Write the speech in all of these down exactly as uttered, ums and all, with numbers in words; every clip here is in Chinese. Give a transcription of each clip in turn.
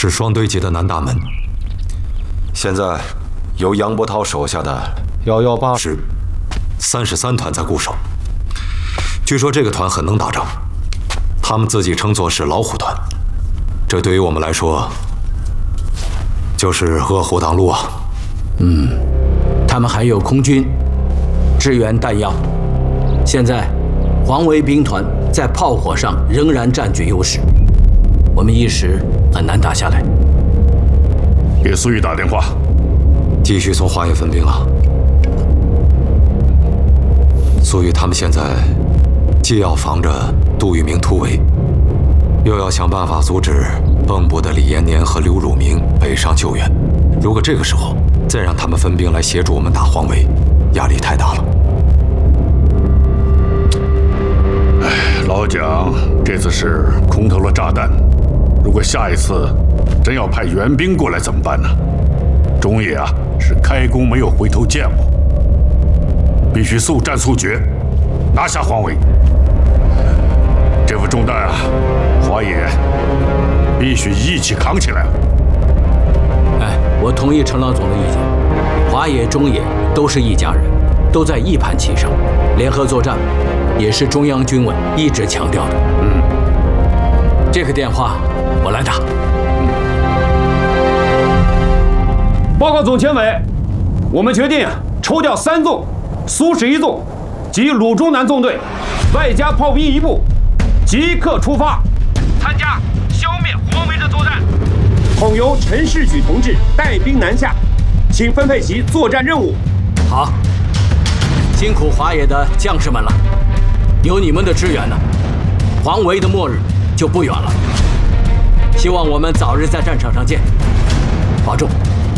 是双堆集的南大门。现在由杨伯涛手下的幺幺八师三十三团在固守。据说这个团很能打仗，他们自己称作是老虎团。这对于我们来说，就是饿虎挡路啊。 嗯，他们还有空军支援弹药。现在黄维兵团在炮火上仍然占据优势，我们一时很难打下来。 给苏玉打电话， 继续从华野分兵了。苏玉他们现在既要防着杜聿明突围，又要想办法阻止蚌埠的李延年和刘汝明北上救援。如果这个时候再让他们分兵来协助我们打黄维，压力太大了。 哎，老蒋这次是空投了炸弹，如果下一次真要派援兵过来怎么办呢？中野啊是开弓没有回头箭哦，必须速战速决，拿下黄维。这副重担啊，华野必须一起扛起来。 哎，我同意陈老总的意见，华野、中野都是一家人，都在一盘棋上，联合作战也是中央军委一直强调的。 嗯， 这个电话我来打。 报告总前委，我们决定抽调三纵、苏十一纵及鲁中南纵队，外加炮兵一部，即刻出发，参加消灭黄维的作战。恐由陈士举同志带兵南下，请分配其作战任务。 好，辛苦华野的将士们了，有你们的支援呢，黄维的末日就不远了。希望我们早日在战场上见，保重。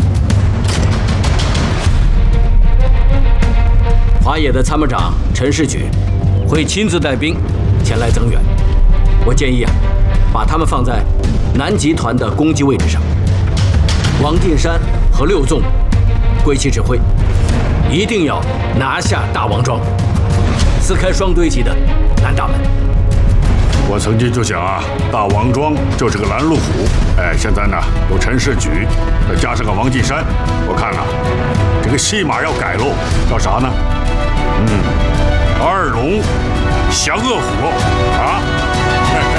华野的参谋长陈士举会亲自带兵前来增援。我建议啊，把他们放在南集团的攻击位置上。王进山和六纵归其指挥，一定要拿下大王庄，撕开双堆集的南大门。 我曾经就想啊，大王庄就是个拦路虎。哎，现在呢有陈士举，再加上个王进山，我看啊，这个戏码要改喽，叫啥呢？嗯，二龙降恶虎啊。